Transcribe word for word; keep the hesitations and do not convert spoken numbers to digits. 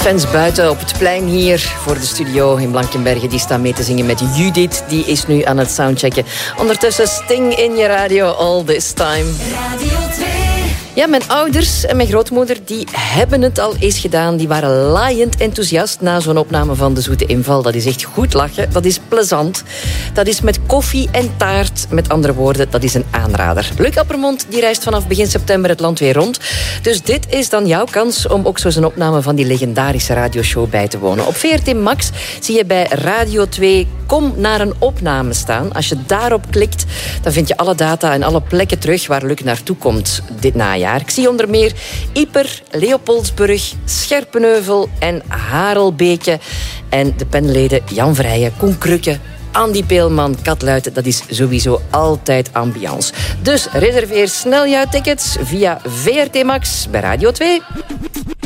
fans buiten op het plein hier voor de studio in Blankenberge. Die staan mee te zingen met Judith. Die is nu aan het soundchecken. Ondertussen Sting in je radio all this time. Radio twee. Ja, mijn ouders en mijn grootmoeder die hebben het al eens gedaan. Die waren laaiend enthousiast na zo'n opname van De Zoete Inval. Dat is echt goed lachen, dat is plezant. Dat is met koffie en taart. Met andere woorden, dat is een aanrader. Luc Appermond die reist vanaf begin september het land weer rond. Dus dit is dan jouw kans om ook zo'n opname van die legendarische radioshow bij te wonen. Op V R T Max zie je bij Radio twee Kom naar een opname staan. Als je daarop klikt, dan vind je alle data en alle plekken terug waar Luc naartoe komt dit najaar. Ik zie onder meer Ieper, Leopoldsburg, Scherpenheuvel en Harelbeke. En de panelleden Jan Vrijen, Koen Krukke, Andy Peelman, Kat Luiten, dat is sowieso altijd ambiance. Dus reserveer snel jouw tickets via V R T Max bij Radio twee.